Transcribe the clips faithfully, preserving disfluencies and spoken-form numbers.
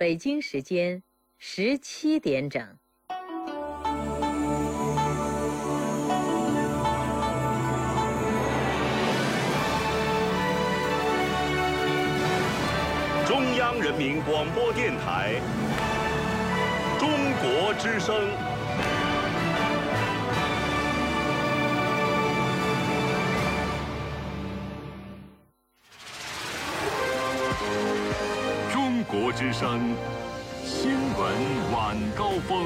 北京时间十七点整。 中央人民广播电台中国之声。中国之声新闻晚高峰。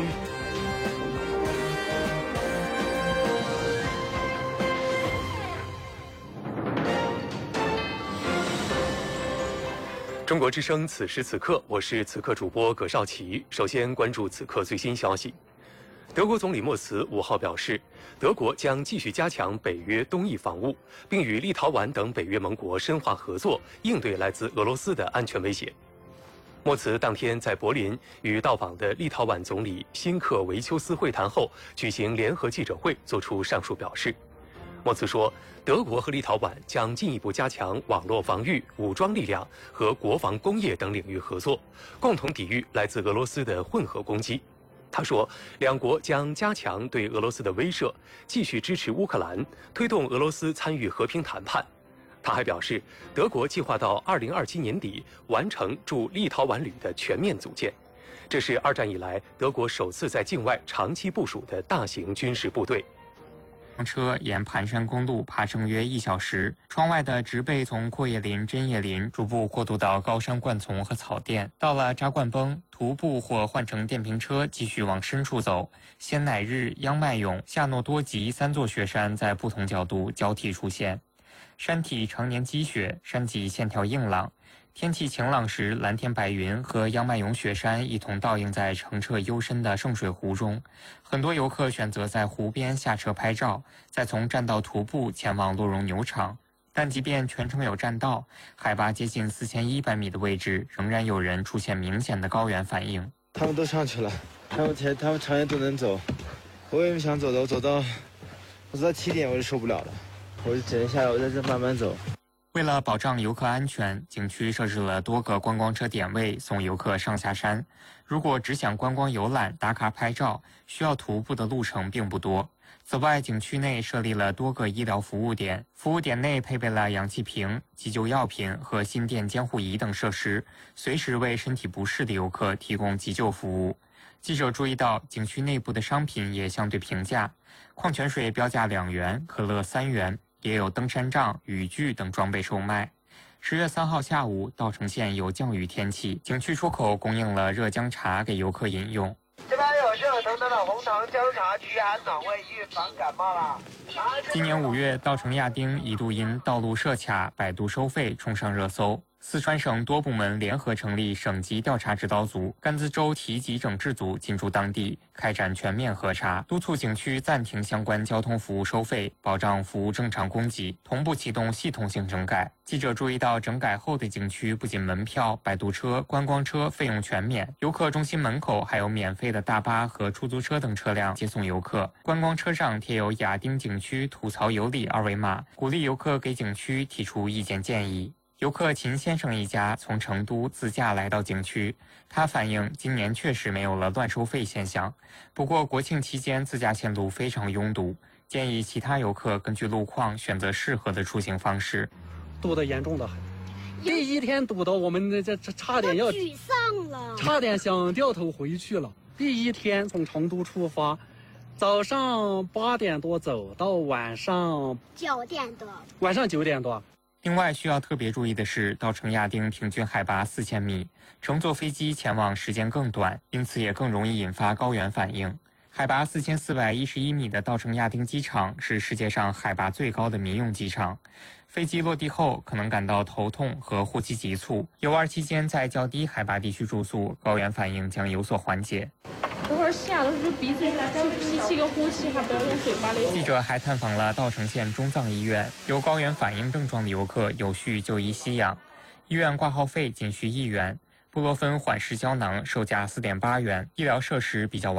中国之声此时此刻，我是此刻主播葛少奇。首先关注此刻最新消息。德国总理默茨五号表示，德国将继续加强北约东翼防务，并与立陶宛等北约盟国深化合作，应对来自俄罗斯的安全威胁。默茨当天在柏林与到访的立陶宛总理辛克维丘斯会谈后，举行联合记者会，作出上述表示。默茨说，德国和立陶宛将进一步加强网络防御、武装力量和国防工业等领域合作，共同抵御来自俄罗斯的混合攻击。他说，两国将加强对俄罗斯的威慑，继续支持乌克兰，推动俄罗斯参与和平谈判。他还表示，德国计划到二零二七年底完成驻立陶宛旅的全面组建，这是二战以来德国首次在境外长期部署的大型军事部队。 车沿盘山公路爬升约一小时，窗外的植被从阔叶林、针叶林逐步过渡到高山灌丛和草甸，到了扎灌崩，徒步或换乘电瓶车继续往深处走。仙乃日、央麦勇、夏诺多吉三座雪山在不同角度交替出现，山体常年积雪，山脊线条硬朗。天气晴朗时，蓝天白云和央麦勇雪山一同倒映在澄澈幽深的圣水湖中。很多游客选择在湖边下车拍照，再从栈道徒步前往洛绒牛场。但即便全程有栈道，海拔接近四千一百米的位置，仍然有人出现明显的高原反应。 他们都上去了，他们前他们常年都能走，我也想走的，我走到我走到起点我就受不了了，我就只能下来，我在这慢慢走。 为了保障游客安全，景区设置了多个观光车点位，送游客上下山。如果只想观光游览、打卡拍照，需要徒步的路程并不多。此外，景区内设立了多个医疗服务点，服务点内配备了氧气瓶、急救药品和心电监护仪等设施，随时为身体不适的游客提供急救服务。记者注意到，景区内部的商品也相对平价，矿泉水标价两元，可乐三元。也有登山杖、雨具等装备售卖。十月三号下午，稻城县有降雨天气，景区出口供应了热姜茶给游客饮用。 这边有热腾腾的红糖姜茶，驱寒暖胃，预防感冒啦。 今年五月，稻城亚丁一度因道路设卡、摆渡收费冲上热搜。四川省多部门联合成立省级调查指导组，甘孜州提级整治组进驻当地，开展全面核查，督促景区暂停相关交通服务收费，保障服务正常供给，同步启动系统性整改。记者注意到，整改后的景区不仅门票、摆渡车、观光车费用全免，游客中心门口还有免费的大巴和出租车等车辆接送游客。观光车上贴有亚丁景区吐槽有礼二维码，鼓励游客给景区提出意见建议。游客秦先生一家从成都自驾来到景区，他反映今年确实没有了乱收费现象，不过国庆期间自驾线路非常拥堵，建议其他游客根据路况选择适合的出行方式。 堵得严重的很，第一天堵到我们这这差点要沮丧了， 差点想掉头回去了。第一天从成都出发，早上八点多走到晚上九点多， 晚上九点多。 另外需要特别注意的是，稻城亚丁平均海拔四千米，乘坐飞机前往时间更短，因此也更容易引发高原反应。海拔四千四百一十一米的稻城亚丁机场是世界上海拔最高的民用机场。飞机落地后可能感到头痛和呼吸急促，游玩期间在较低海拔地区住宿，高原反应将有所缓解。 等会儿下的时候鼻子吸气跟呼气还不要用嘴巴里。 记者还探访了稻城县中藏医院，有高原反应症状的游客有序就医吸氧，医院挂号费仅需一元，布洛芬缓释胶囊售价四点八元，医疗设施比较完